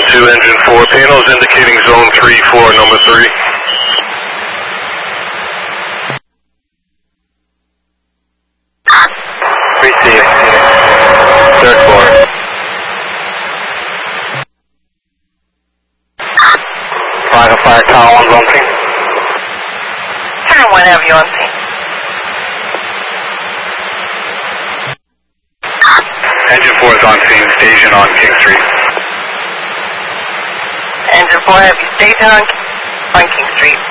to engine 4. Panels indicating zone 3 for number 3. Receive. Third floor. Fire tower 1's on scene. Turn 1 have you on scene. Engine 4 is on scene, station on King Street. Engine 4 have you station on King Street.